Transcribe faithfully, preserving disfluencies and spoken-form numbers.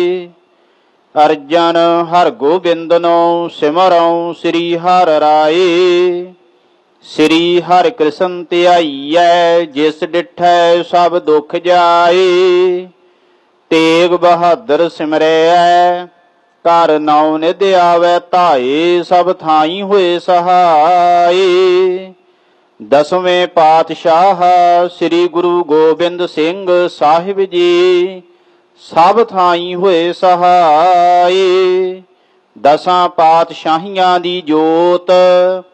ਅਰਜਨ ਹਰ ਗੋਬਿੰਦਨੋ ਸਿਮਰਉ ਸ੍ਰੀ ਹਰਿ ਰਾਏ। ਸ੍ਰੀ ਹਰਿ ਕ੍ਰਿਸ਼ਨ ਧਿਆਈਐ ਜਿਸ ਡਿਠੈ ਸਭ ਦੁਖ ਜਾਏ। ਤੇਗ ਬਹਾਦਰ ਸਿਮਰੈ ਘਰ ਨੌ ਨਿਧ ਆਵੈ ਧਾਏ। ਸਭ ਥਾਈ ਹੋਏ ਸਹਾਏ। ਦਸਵੇਂ ਪਾਤਸ਼ਾਹ ਸ੍ਰੀ ਗੁਰੂ ਗੋਬਿੰਦ ਸਿੰਘ ਸਾਹਿਬ ਜੀ ਸਭ ਥਾਈ ਹੋਏ ਸਹਾਏ। ਦਸਾਂ ਪਾਤਸ਼ਾਹੀਆਂ ਦੀ ਜੋਤ